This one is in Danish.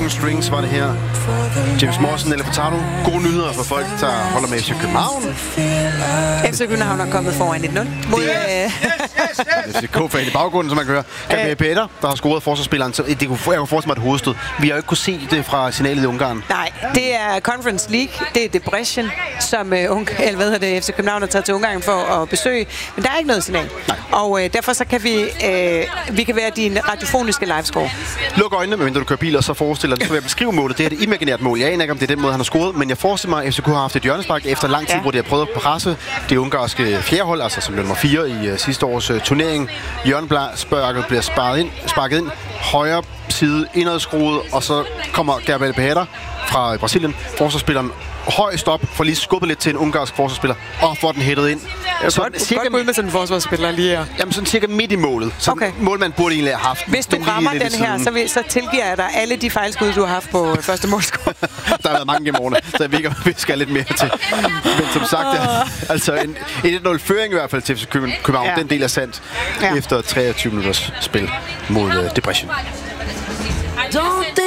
Broken Strings var det her. James Morrison eller Furtado. Gode nyheder for folk, der holder med FC København. FC København er kommet foran 1-0 mod... FCK-fan i baggrunden, som man kan høre. Gabriel Peter, der har scoret forsvarsspilleren. Jeg kunne forestille mig et hovedstød. Vi har jo ikke kunne se det fra signalet i Ungarn. Nej, det er Conference League. Det er Depression, som FC København har taget til Ungarn for at besøge. Men der er ikke noget signal. Nej. Og derfor så kan vi kan være din radiofoniske livescore. Luk øjnene, medmindre du kører bil, og så forestiller dig, at beskrive målet. Det er et imaginært mål. Jeg aner ikke, om det er den måde, han har scoret, men jeg forestiller mig, at FCK har haft et hjørnespark efter lang tid, hvor de har prøvet at presse det ungarske fjerdehold, altså som nummer 4 i sidste års turnering. Hjørnesparket bliver sparket ind, højre side indadskruet, og så kommer Gabriel Pereira fra Brasilien, forsvarsspilleren højst op, for lige skubbet lidt til en ungarsk forsvarsspiller, og får den hættet ind. Så godt gå ud med sådan en forsvarsspiller lige her. Jamen sådan cirka midt i målet. Så målmand burde egentlig have haft. Hvis du rammer den her, så tilgiver jeg dig alle de fejlskud, du har haft på første målscore. Der har været mange gennem årene, så jeg ved ikke, om vi skal lidt mere til. Men som sagt, altså en 1-0-føring i hvert fald til FC København. Den del er sandt efter 23 minutters spil mod Depression. Don't